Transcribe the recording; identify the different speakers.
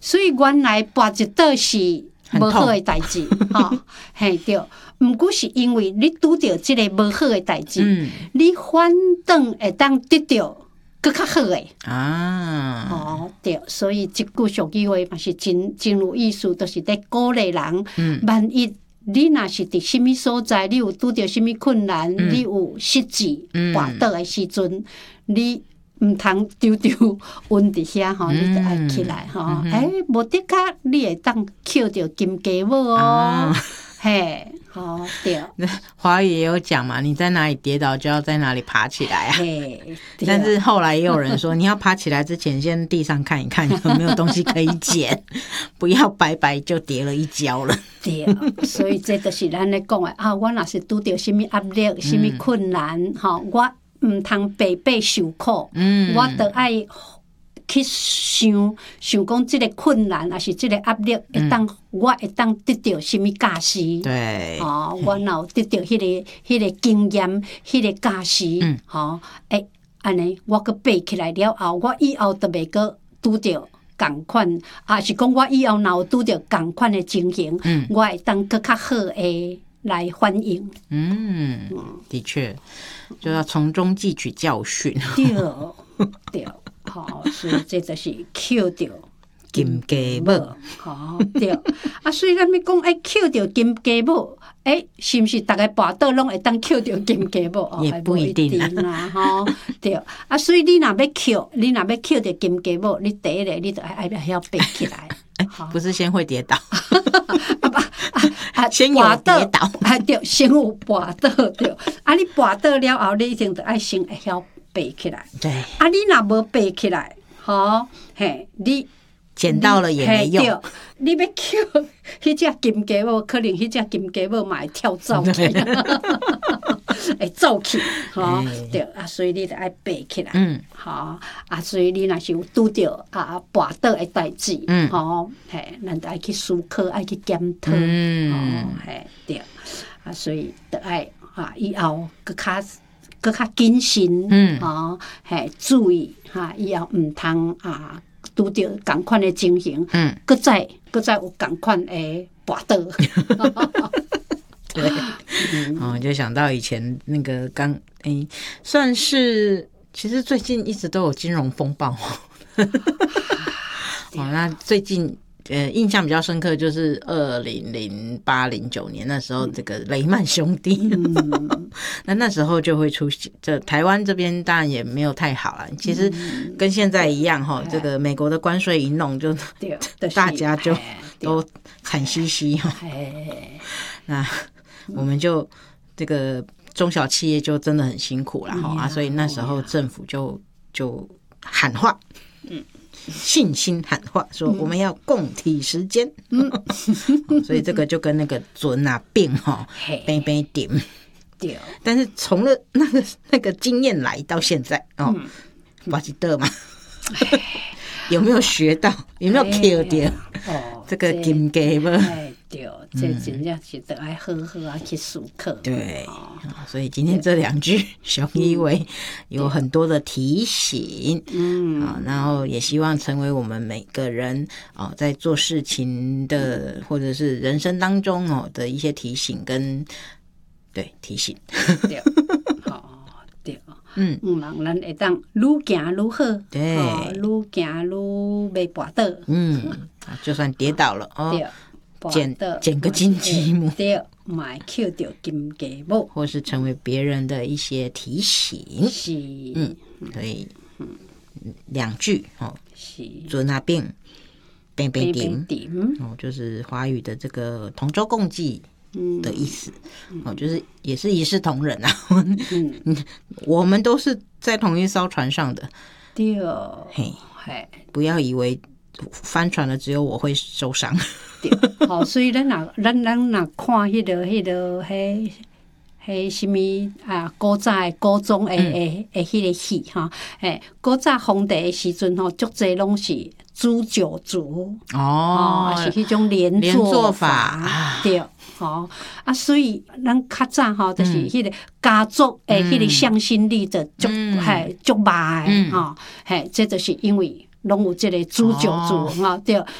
Speaker 1: 所以原来跋一倒是无好的代志，吼，嘿对。毋过是因为你拄着即个无好的代志，你反倒会当得到更较好的
Speaker 2: 啊。
Speaker 1: 哦，对，所以即句俗语话嘛是真有意思，就是在鼓励人。万一你若是伫什么所在，你有拄着什么困难，你有失志、跋倒的时阵，你毋通丢晕伫遐吼，你着爱起来吼。无得较你会当捡着金鸡母哦，嘿。哦，对，
Speaker 2: 华语也有讲嘛，你在哪里跌倒就要在哪里爬起来啊。但是后来也有人说，你要爬起来之前先地上看一看有没有东西可以捡，不要白白就跌了一跤了。
Speaker 1: 对，所以这就是咱咧讲的啊，我若是拄到什么压力、什么困难，我毋通白白受苦，我得爱去想讲这个困难，还是这个压力，我会当得到什么价值？
Speaker 2: 对，
Speaker 1: 我若有得到迄个经验，迄个价值，安尼我搁爬起来了后，我以后都袂搁拄着同款，是讲我以后若有拄着同款的情形，我会当搁较好的来反应。
Speaker 2: 的确，就要从中汲取教训。
Speaker 1: 对。所以这就是捡着
Speaker 2: 金鸡母。
Speaker 1: 对。所以咱要讲捡着金鸡母，是毋是逐个跋倒拢会当捡着金鸡母？
Speaker 2: 也不一定
Speaker 1: 啦，对。所以你若要捡着金鸡母，你第一个你就爱晓爬起来。
Speaker 2: 不是先会跌倒，先有跌倒，
Speaker 1: 对，先有跋倒，对。你跋倒了后，你一定就爱先会晓爬起来。
Speaker 2: 对。
Speaker 1: 你若无爬起来，你
Speaker 2: 捡到了也没用。
Speaker 1: 你要捡迄只金鸡母，可能迄只金鸡母嘛会跳走去，会走去，对。所以你就爱爬起来。所以你若是有拄着跋倒的代志，咱就爱去思考，爱去检讨，对。所以就爱以后搁较谨慎，注意以后毋通拄着同款的情形，搁再有同款的跋倒。
Speaker 2: 对，就想到以前那个算是其实最近一直都有金融风暴。那最近印象比较深刻就是2008、09年那时候，这个雷曼兄弟，那时候就会出现。这台湾这边当然也没有太好了，其实跟现在一样哈，这个美国的关税一弄，就大家就都惨兮兮哈。那我们就这个中小企业就真的很辛苦了哈，所以那时候政府就喊话，信心喊话说我们要共体时间，所以这个就跟那个准病变点，对。但是从了那个经验来到现在巴吉德嘛，有没有学到？有没有 Q 到这个金鸡母？
Speaker 1: 对，这真正是得爱好好去思考。
Speaker 2: 对，所以今天这2句熊一为有很多的提醒，然后也希望成为我们每个人在做事情的或者是人生当中的一些提醒跟提醒。
Speaker 1: 对，对。人咱会当愈行愈好，
Speaker 2: 对，
Speaker 1: 愈行愈袂跋倒。
Speaker 2: 就算跌倒了
Speaker 1: 对。
Speaker 2: 捡个金鸡母，
Speaker 1: 对，买捡到金鸡母，
Speaker 2: 或是成为别人的一些提醒，
Speaker 1: 是，
Speaker 2: 所以2句
Speaker 1: 是
Speaker 2: 准病点，就是华语的这个同舟共济的意思，就是也是一视同仁啊，我们都是在同一艘船上的，
Speaker 1: 对，
Speaker 2: 不要以为翻船了只有我会受伤。
Speaker 1: 所以咱若看迄什么古早的古装的迄个戏古早皇帝的时阵足侪拢是煮酒煮是迄种连坐法，对。所以咱较早就是迄个家族的迄个向心力的足足歹的这就是因为拢有这个煮酒煮对。